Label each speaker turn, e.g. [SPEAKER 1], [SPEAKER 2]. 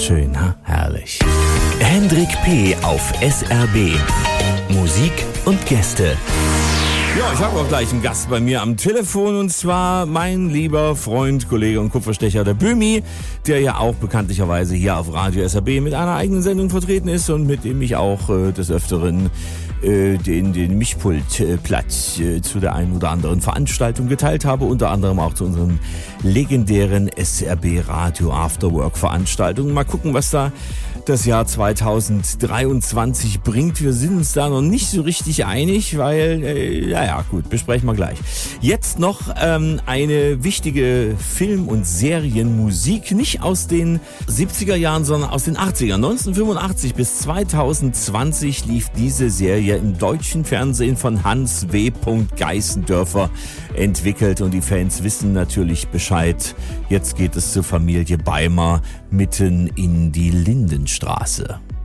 [SPEAKER 1] Schön, ha? Herrlich. Hendrik P. auf SRB. Musik und Gäste. Ja, ich habe auch gleich einen Gast bei mir am Telefon, und zwar mein lieber Freund, Kollege und Kupferstecher, der Böhmi, der ja auch bekanntlicherweise hier auf Radio SRB mit einer eigenen Sendung vertreten ist und mit dem ich auch des Öfteren den Mischpultplatz zu der einen oder anderen Veranstaltung geteilt habe, unter anderem auch zu unseren legendären SRB Radio Afterwork Veranstaltungen. Mal gucken, was da das Jahr 2023 bringt. Wir sind uns da noch nicht so richtig einig, weil, gut, besprechen wir gleich. Jetzt noch eine wichtige Film- und Serienmusik, nicht aus den 70er Jahren, sondern aus den 80ern. 1985 bis 2020 lief diese Serie im deutschen Fernsehen von Hans W. Geißendörfer entwickelt, und die Fans wissen natürlich Bescheid. Jetzt geht es zur Familie Beimer mitten in die Lindenstraße.